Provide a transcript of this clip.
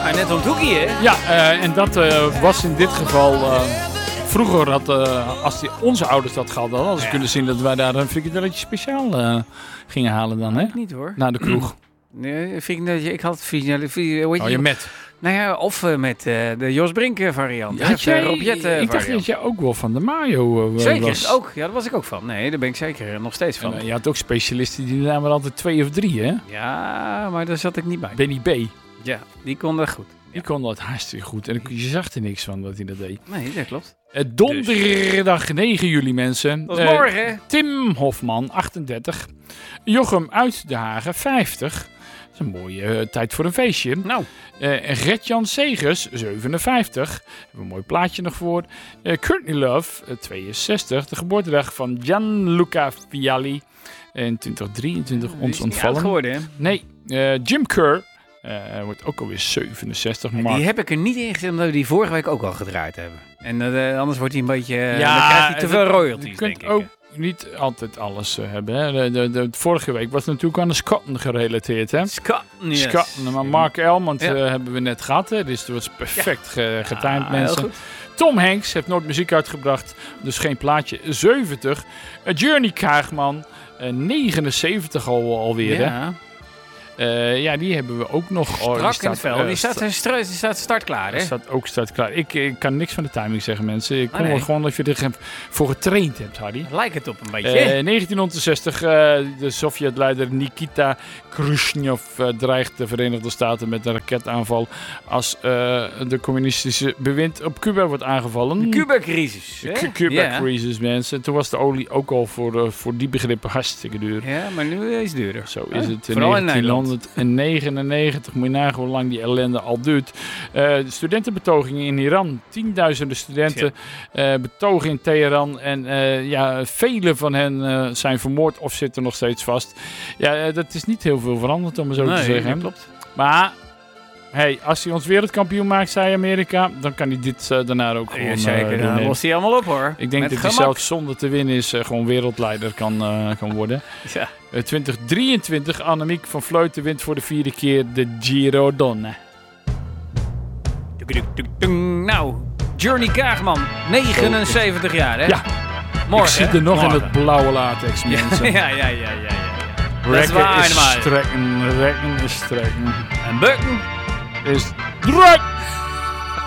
Ja, net om het hoekje, hè? Ja, en dat was in dit geval... Vroeger had, als onze ouders dat gehad hadden, hadden ze kunnen zien dat wij daar een frikadelletje speciaal gingen halen dan, hè? Niet hoor. Naar de kroeg. Nee, ik had frikadelletje. Oh, je met? Nou ja, of met de Jos Brink variant. Ja, de Rob-Jet ik dacht dat jij ook wel van de mayo zeker, was. ook. Ja, daar was ik ook van. Nee, daar ben ik zeker nog steeds van. En, je had ook specialisten die namen altijd 2 of 3, hè? Ja, maar daar zat ik niet bij. Benny B. Ja, die kon dat goed. Die kon dat hartstikke goed. En je zag er niks van dat hij dat deed. Nee, dat klopt. Donderdag 9 juli, mensen. Dat is morgen, hè? Tim Hofman, 38. Jochem uit Den Hagen, 50. Dat is een mooie tijd voor een feestje. Nou. Gert-Jan Segers, 57. Hebben we een mooi plaatje nog voor. Courtney Love, 62. De geboortedag van Gianluca Vialli. In 2023 ons ontvallen. Geworden, hè? Nee, Jim Kerr. Wordt ook alweer 67. Maar... Die heb ik er niet in gezet, omdat we die vorige week ook al gedraaid hebben. En anders wordt hij een beetje... dan ja, krijgt hij te veel royalties, je denk kunt ik. ook niet altijd alles hebben. Hè. De vorige week was natuurlijk aan de Scotten gerelateerd. Hè? Scotten, yes. Scotten. Maar Mark Elmond hebben we net gehad. Hè. Dus dat was perfect getimed, mensen. Tom Hanks heeft nooit muziek uitgebracht. Dus geen plaatje. 70. Journey Kaagman. 79 alweer. Ja. Hè. Ja, die hebben we ook nog. Strak in het vel. Die staat startklaar, hè? Staat ook startklaar. Ik kan niks van de timing zeggen, mensen. Ik kom nee. gewoon dat je er voor getraind hebt, Hardy. Lijkt het op een beetje. 1960, de Sovjet-leider Nikita Khrushchev dreigt de Verenigde Staten met een raketaanval als de communistische bewind op Cuba wordt aangevallen. De Cuba-crisis. Cuba-crisis, mensen. Toen was de olie ook al voor die begrippen hartstikke duur. Ja, maar nu is het duurder. Zo is het. Vooral in Nederland. 1999, moet je nagaan hoe lang die ellende al duurt. De studentenbetogingen in Iran. 10.000 studenten betogen in Teheran. En vele van hen zijn vermoord of zitten nog steeds vast. Ja, dat is niet heel veel veranderd, om het zo te zeggen. Dat klopt. Maar... Hey, als hij ons wereldkampioen maakt, zei Amerika, dan kan hij dit daarna ook gewoon zeker, doen. dan lost hij allemaal op, hoor. Ik denk met dat gemak. hij zelfs zonder te winnen is gewoon wereldleider kan worden. Ja. 2023, Annemiek van Vleuten wint voor de 4e keer de Giro Donne. Nou, Journey Kaagman, 79 jaar, hè? Ja, morgen, ik zie er nog in het blauwe latex, mensen. Ja. Rekken is strekken. En bukken is druk.